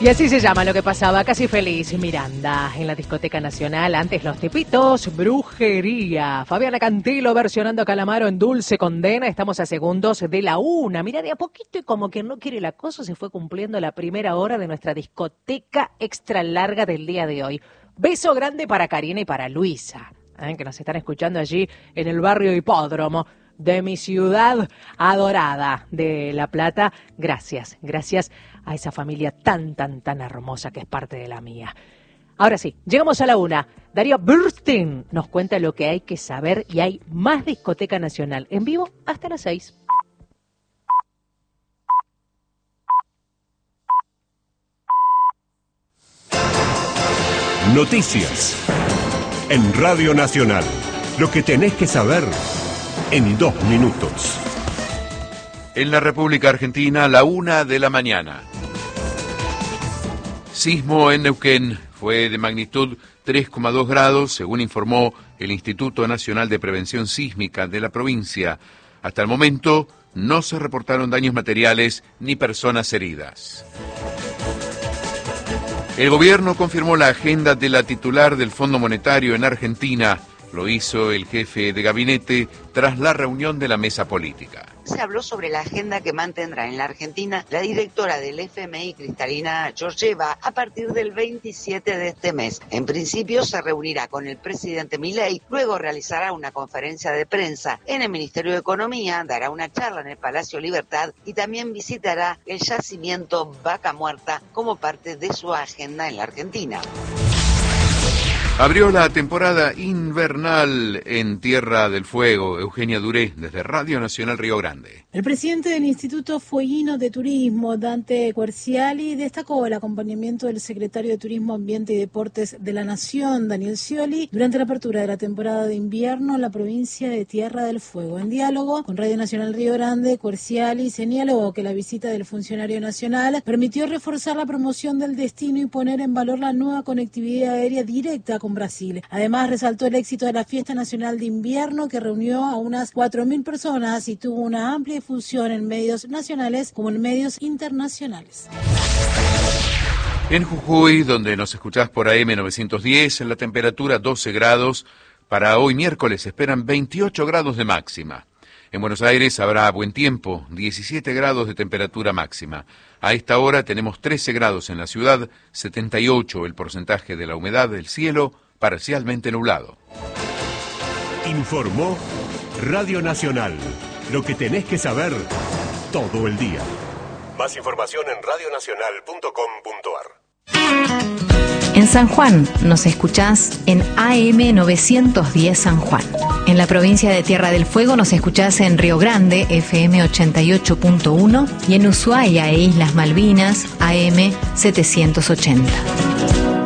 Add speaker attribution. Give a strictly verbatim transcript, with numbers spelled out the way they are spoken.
Speaker 1: Y así se llama lo que pasaba, Casi Feliz, Miranda, en la Discoteca Nacional, antes Los Tipitos, Brujería, Fabiana Cantilo versionando a Calamaro en Dulce Condena, estamos a segundos de la una, mira, de a poquito y como que no quiere la cosa, se fue cumpliendo la primera hora de nuestra discoteca extra larga del día de hoy. Beso grande para Karina y para Luisa, ¿eh? que nos están escuchando allí en el barrio Hipódromo de mi ciudad adorada de La Plata. Gracias, gracias a esa familia tan, tan, tan hermosa que es parte de la mía. Ahora sí, llegamos a la una. Darío Burstein nos cuenta lo que hay que saber y hay más Discoteca Nacional en vivo hasta las seis.
Speaker 2: Noticias en Radio Nacional. Lo que tenés que saber en dos minutos.
Speaker 3: En la República Argentina, la una de la mañana. Sismo en Neuquén fue de magnitud tres coma dos grados, según informó el Instituto Nacional de Prevención Sísmica de la provincia. Hasta el momento no se reportaron daños materiales ni personas heridas. El gobierno confirmó la agenda de la titular del Fondo Monetario en Argentina. Lo hizo el jefe de gabinete tras la reunión de la mesa política.
Speaker 4: Se habló sobre la agenda que mantendrá en la Argentina la directora del F M I, Cristalina Georgieva, a partir del veintisiete de este mes. En principio se reunirá con el presidente Milei, luego realizará una conferencia de prensa en el Ministerio de Economía, dará una charla en el Palacio Libertad y también visitará el yacimiento Vaca Muerta como parte de su agenda en la Argentina.
Speaker 3: Abrió la temporada invernal en Tierra del Fuego. Eugenia Duré, desde Radio Nacional Río Grande.
Speaker 5: El presidente del Instituto Fueguino de Turismo, Dante Querciali, destacó el acompañamiento del secretario de Turismo, Ambiente y Deportes de la Nación, Daniel Scioli, durante la apertura de la temporada de invierno en la provincia de Tierra del Fuego. En diálogo con Radio Nacional Río Grande, Querciali señaló que la visita del funcionario nacional permitió reforzar la promoción del destino y poner en valor la nueva conectividad aérea directa con Brasil. Además, resaltó el éxito de la Fiesta Nacional de Invierno, que reunió a unas cuatro mil personas y tuvo una amplia difusión en medios nacionales como en medios internacionales.
Speaker 3: En Jujuy, donde nos escuchás por A M novecientos diez, en la temperatura doce grados. Para hoy miércoles se esperan veintiocho grados de máxima. En Buenos Aires habrá buen tiempo, diecisiete grados de temperatura máxima. A esta hora tenemos trece grados en la ciudad, setenta y ocho el porcentaje de la humedad del cielo, parcialmente nublado.
Speaker 2: Informó Radio Nacional. Lo que tenés que saber todo el día. Más información en radio nacional punto com punto a r.
Speaker 6: En San Juan nos escuchás en A M novecientos diez San Juan. En la provincia de Tierra del Fuego nos escuchás en Río Grande, F M ochenta y ocho punto uno, y en Ushuaia e Islas Malvinas, A M setecientos ochenta.